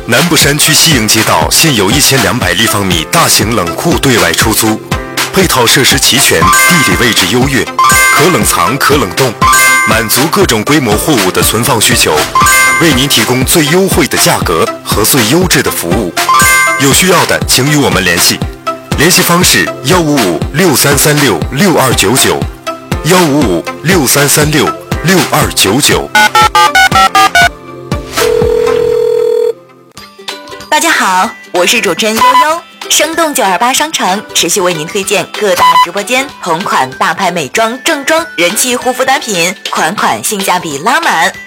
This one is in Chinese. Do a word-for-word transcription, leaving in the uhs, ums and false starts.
南部山区西营街道现有一千两百立方米大型冷库对外出租，配套设施齐全，地理位置优越，可冷藏可冷冻，满足各种规模货物的存放需求，为您提供最优惠的价格和最优质的服务。有需要的请与我们联系，联系方式幺五五六三三六六二九九，幺五五六三三六六二九九。 大家好，我是主持人悠悠。生动九二八商城持续为您推荐各大直播间同款大牌美妆、正装、人气护肤单品，款款性价比拉满。